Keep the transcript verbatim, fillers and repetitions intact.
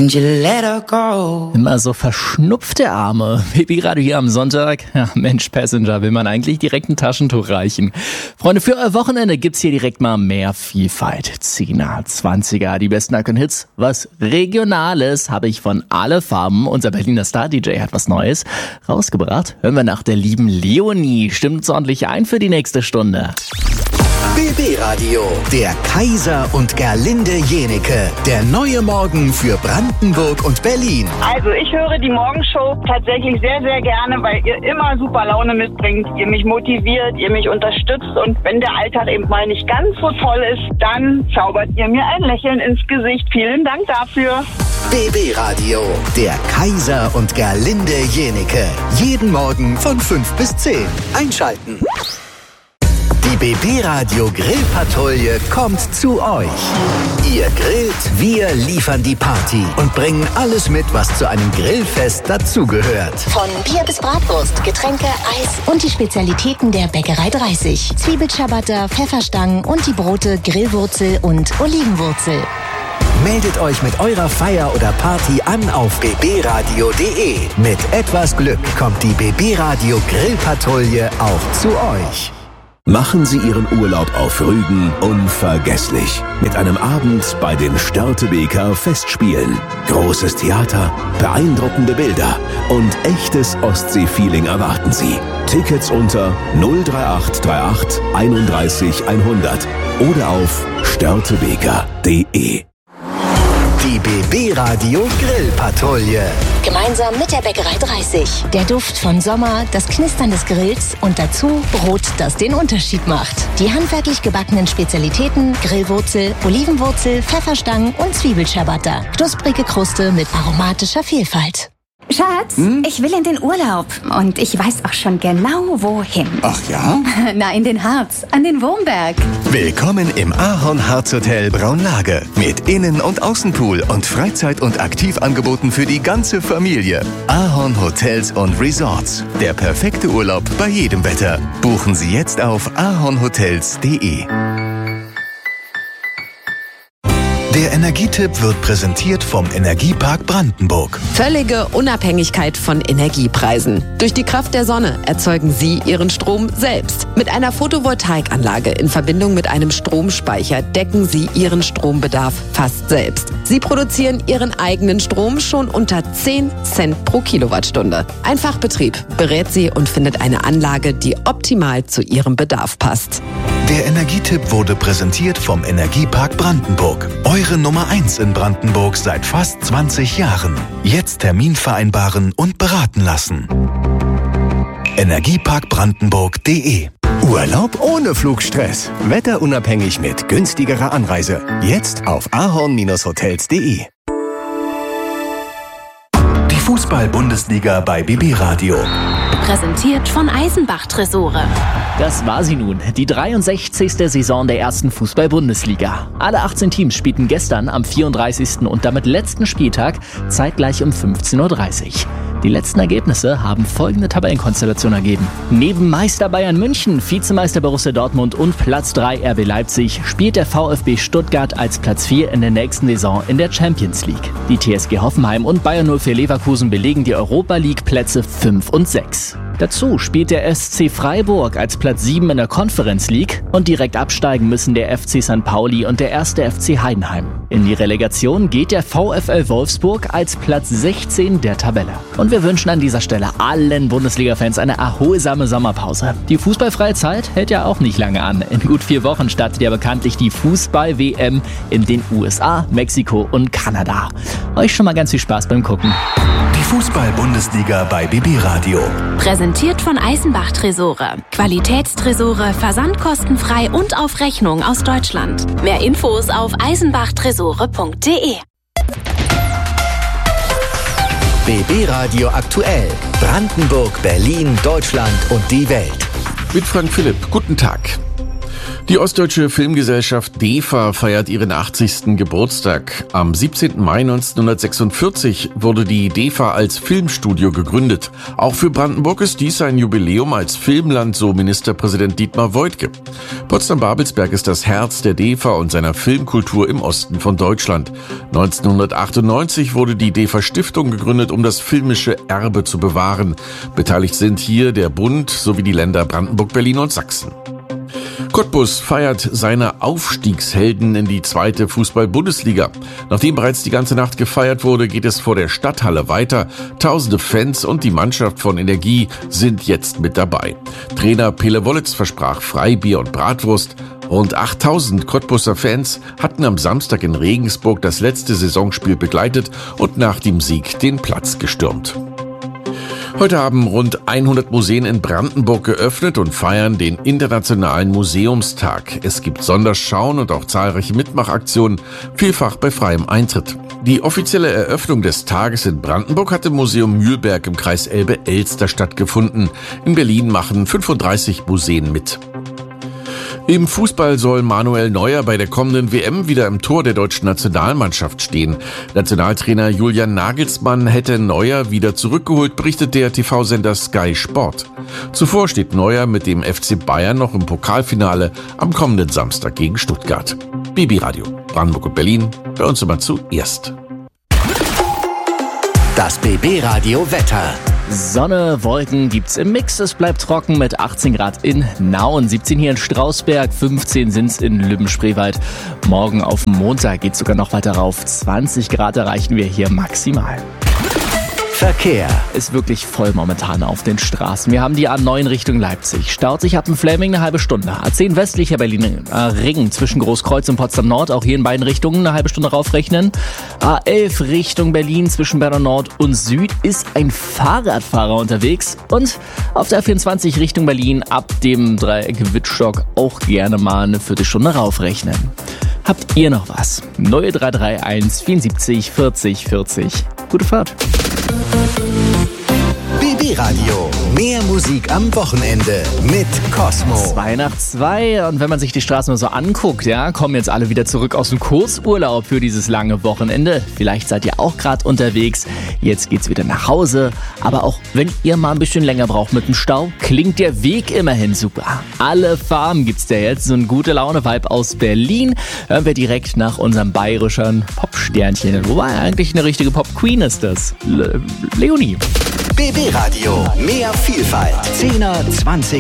and you let her go. Immer so verschnupfte Arme. Babyradio hier am Sonntag. Ja, Mensch, Passenger, will man eigentlich direkt ein Taschentuch reichen. Freunde, für euer Wochenende gibt's hier direkt mal mehr Vielfalt. Zehner, Zwanziger, die besten Icon-Hits. Was Regionales habe ich von Alle Farben. Unser Berliner Star-D J hat was Neues rausgebracht. Hören wir nach der lieben Leonie. Stimmt uns ordentlich ein für die nächste Stunde. B B-Radio, der Kaiser und Gerlinde Jenike. Der neue Morgen für Brandenburg und Berlin. Also ich höre die Morgenshow tatsächlich sehr, sehr gerne, weil ihr immer super Laune mitbringt. Ihr mich motiviert, ihr mich unterstützt. Und wenn der Alltag eben mal nicht ganz so toll ist, dann zaubert ihr mir ein Lächeln ins Gesicht. Vielen Dank dafür. B B-Radio, der Kaiser und Gerlinde Jenike. Jeden Morgen von fünf bis zehn. Einschalten. Die B B-Radio Grillpatrouille kommt zu euch. Ihr grillt, wir liefern die Party und bringen alles mit, was zu einem Grillfest dazugehört. Von Bier bis Bratwurst, Getränke, Eis und die Spezialitäten der Bäckerei dreißig. Zwiebelciabatta, Pfefferstangen und die Brote Grillwurzel und Olivenwurzel. Meldet euch mit eurer Feier oder Party an auf b b radio punkt d e. Mit etwas Glück kommt die B B-Radio Grillpatrouille auch zu euch. Machen Sie Ihren Urlaub auf Rügen unvergesslich. Mit einem Abend bei den Störtebeker Festspielen. Großes Theater, beeindruckende Bilder und echtes Ostsee-Feeling erwarten Sie. Tickets unter null drei acht drei acht einunddreißig hundert oder auf störtebeker punkt d e. Die B B-Radio Grillpatrouille. Gemeinsam mit der Bäckerei dreißig. Der Duft von Sommer, das Knistern des Grills und dazu Brot, das den Unterschied macht. Die handwerklich gebackenen Spezialitäten Grillwurzel, Olivenwurzel, Pfefferstangen und Zwiebelciabatta. Knusprige Kruste mit aromatischer Vielfalt. Schatz, hm? ich will in den Urlaub und ich weiß auch schon genau, wohin. Ach ja? Na, in den Harz, an den Wurmberg. Willkommen im Ahorn-Harz-Hotel Braunlage. Mit Innen- und Außenpool und Freizeit- und Aktivangeboten für die ganze Familie. Ahorn Hotels und Resorts. Der perfekte Urlaub bei jedem Wetter. Buchen Sie jetzt auf ahornhotels punkt d e. Der Energietipp wird präsentiert vom Energiepark Brandenburg. Völlige Unabhängigkeit von Energiepreisen. Durch die Kraft der Sonne erzeugen Sie Ihren Strom selbst. Mit einer Photovoltaikanlage in Verbindung mit einem Stromspeicher decken Sie Ihren Strombedarf fast selbst. Sie produzieren Ihren eigenen Strom schon unter zehn Cent pro Kilowattstunde. Ein Fachbetrieb berät Sie und findet eine Anlage, die optimal zu Ihrem Bedarf passt. Der Energietipp wurde präsentiert vom Energiepark Brandenburg. Eure Nummer eins in Brandenburg seit fast zwanzig Jahren. Jetzt Termin vereinbaren und beraten lassen. energiepark brandenburg punkt d e. Urlaub ohne Flugstress. Wetterunabhängig mit günstigerer Anreise. Jetzt auf ahorn hotels punkt d e. Die Fußball-Bundesliga bei B B-Radio. Präsentiert von Eisenbach Tresore. Das war sie nun, die dreiundsechzigste Saison der ersten Fußball-Bundesliga. Alle achtzehn Teams spielten gestern am vierunddreißigsten und damit letzten Spieltag zeitgleich um fünfzehn Uhr dreißig. Die letzten Ergebnisse haben folgende Tabellenkonstellation ergeben. Neben Meister Bayern München, Vizemeister Borussia Dortmund und Platz drei R B Leipzig spielt der VfB Stuttgart als Platz vier in der nächsten Saison in der Champions League. Die T S G Hoffenheim und Bayer null vier Leverkusen belegen die Europa League Plätze fünf und sechs. Dazu spielt der S C Freiburg als Platz sieben in der Conference League und direkt absteigen müssen der F C Sankt Pauli und der erste F C Heidenheim. In die Relegation geht der VfL Wolfsburg als Platz sechzehn der Tabelle. Und wir wünschen an dieser Stelle allen Bundesliga-Fans eine erholsame Sommerpause. Die fußballfreie Zeit hält ja auch nicht lange an. In gut vier Wochen startet ja bekanntlich die Fußball-W M in den U S A, Mexiko und Kanada. Euch schon mal ganz viel Spaß beim Gucken. Die Fußball-Bundesliga bei B B-Radio. Präsentiert von Eisenbach Tresore. Qualitätstresore, versandkostenfrei und auf Rechnung aus Deutschland. Mehr Infos auf eisenbachtresore punkt d e. B B-Radio aktuell. Brandenburg, Berlin, Deutschland und die Welt. Mit Frank Philipp. Guten Tag. Die Ostdeutsche Filmgesellschaft D E F A feiert ihren achtzigsten Geburtstag. Am siebzehnten Mai neunzehnhundertsechsundvierzig wurde die D E F A als Filmstudio gegründet. Auch für Brandenburg ist dies ein Jubiläum als Filmland, so Ministerpräsident Dietmar Woidke. Potsdam-Babelsberg ist das Herz der D E F A und seiner Filmkultur im Osten von Deutschland. neunzehnhundertachtundneunzig wurde die D E F A-Stiftung gegründet, um das filmische Erbe zu bewahren. Beteiligt sind hier der Bund sowie die Länder Brandenburg, Berlin und Sachsen. Cottbus feiert seine Aufstiegshelden in die zweite Fußball-Bundesliga. Nachdem bereits die ganze Nacht gefeiert wurde, geht es vor der Stadthalle weiter. Tausende Fans und die Mannschaft von Energie sind jetzt mit dabei. Trainer Pele Wollitz versprach Freibier und Bratwurst. Rund achttausend Cottbuser Fans hatten am Samstag in Regensburg das letzte Saisonspiel begleitet und nach dem Sieg den Platz gestürmt. Heute haben rund hundert Museen in Brandenburg geöffnet und feiern den Internationalen Museumstag. Es gibt Sonderschauen und auch zahlreiche Mitmachaktionen, vielfach bei freiem Eintritt. Die offizielle Eröffnung des Tages in Brandenburg hat im Museum Mühlberg im Kreis Elbe-Elster stattgefunden. In Berlin machen fünfunddreißig Museen mit. Im Fußball soll Manuel Neuer bei der kommenden W M wieder im Tor der deutschen Nationalmannschaft stehen. Nationaltrainer Julian Nagelsmann hätte Neuer wieder zurückgeholt, berichtet der T V-Sender Sky Sport. Zuvor steht Neuer mit dem F C Bayern noch im Pokalfinale am kommenden Samstag gegen Stuttgart. B B Radio, Brandenburg und Berlin, bei uns immer zuerst. Das B B Radio Wetter. Sonne, Wolken gibt's im Mix. Es bleibt trocken mit achtzehn Grad in Nauen, siebzehn hier in Strausberg, fünfzehn sind's in Lübben-Spreewald. Morgen auf Montag geht's sogar noch weiter rauf. zwanzig Grad erreichen wir hier maximal. Verkehr. Ist wirklich voll momentan auf den Straßen. Wir haben die A neun Richtung Leipzig. Staut sich ab dem Fleming eine halbe Stunde. A zehn westlicher Berlin äh, Ring zwischen Großkreuz und Potsdam Nord. Auch hier in beiden Richtungen eine halbe Stunde raufrechnen. A elf Richtung Berlin zwischen Bernau Nord und Süd ist ein Fahrradfahrer unterwegs. Und auf der A vierundzwanzig Richtung Berlin ab dem Dreieck Wittstock auch gerne mal eine Viertelstunde raufrechnen. Habt ihr noch was? null drei drei eins vierundsiebzig vierzig vierzig. Gute Fahrt. B B Radio. Mehr Musik am Wochenende mit Cosmo. Zwei nach zwei. Und wenn man sich die Straßen nur so anguckt, ja, kommen jetzt alle wieder zurück aus dem Kurzurlaub für dieses lange Wochenende. Vielleicht seid ihr auch gerade unterwegs. Jetzt geht's wieder nach Hause. Aber auch wenn ihr mal ein bisschen länger braucht mit dem Stau, klingt der Weg immerhin super. Alle Farben gibt's da jetzt. So ein gute Laune-Vibe aus Berlin. Hören wir direkt nach unserem bayerischen Popsternchen. Wobei eigentlich eine richtige Pop-Queen ist das. Le- Leonie. B B Radio. Mehr Vielfalt. zehner, zwanziger